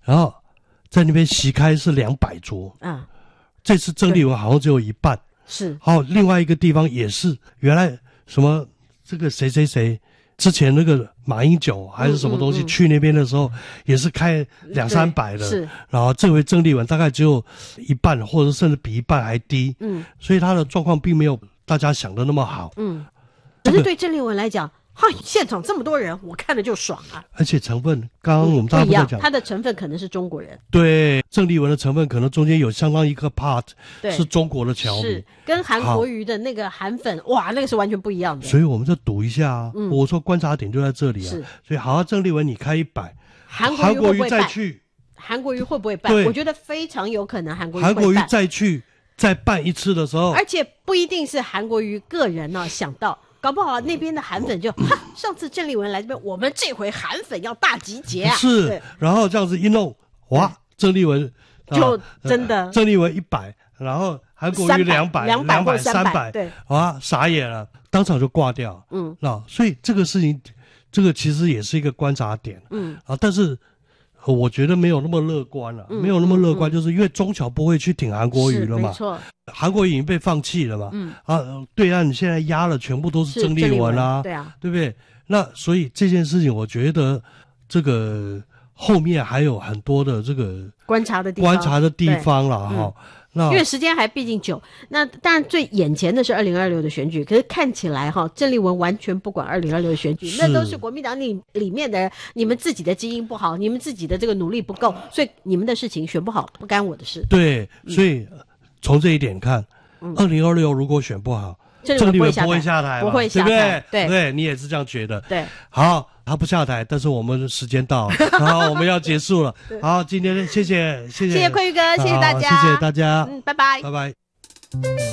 然后在那边席开是200桌啊，这次郑丽文好像只有一半。 是， 好，另外一个地方也是，原来什么这个谁谁谁，之前那个马英九还是什么东西去那边的时候，也是开200-300的， 是， 然后这回郑丽文大概只有一半，或者甚至比一半还低，所以他的状况并没有大家想的那么好， 可是对郑丽文来讲，现场这么多人，我看了就爽啊！ 而且成分，刚刚我们大家不在讲， 它的成分可能是中国人。 对，郑丽文的成分可能中间有相当一个 part 是中国的侨民， 是跟韩国瑜的那个韩粉，哇，那个是完全不一样的。 所以我们就赌一下啊！我说观察点就在这里啊。所以好，郑丽文你开100， 韩国瑜再去， 韩国瑜会不会办？我觉得非常有可能韩国瑜会办。 韩国瑜再去再办一次的时候， 而且不一定是韩国瑜个人呢想到。搞不好那边的韩粉就上次郑丽文来这边，我们这回韩粉要大集结啊！ 是，然后这样子一弄，哇，郑丽文就真的郑丽文100，然后韩国瑜200、300， 对， 哇，傻眼了，当场就挂掉。所以这个事情，这个其实也是一个观察点。但是我觉得没有那么乐观了，没有那么乐观，就是因为中侨不会去挺韩国瑜了嘛， 没错， 韩国瑜已经被放弃了嘛，对岸现在压了全部都是郑丽文啊， 对啊， 对不对？那所以这件事情，我觉得这个后面还有很多的这个观察的地方了哈。 因为时间还毕竟久，那当然最眼前的是2026的选举，可是看起来郑丽文完全不管2026的选举，那都是国民党里面的人，你们自己的基因不好，你们自己的这个努力不够，所以你们的事情选不好不干我的事。 对，所以从这一点看，2026如果选不好，郑丽文不会下台， 不会下台， 对，你也是这样觉得。 对， 好，他不下台，但是我们时间到了，好，我们要结束了。好，今天谢谢坤瑜哥，谢谢大家， 谢谢大家， 拜拜， 拜拜。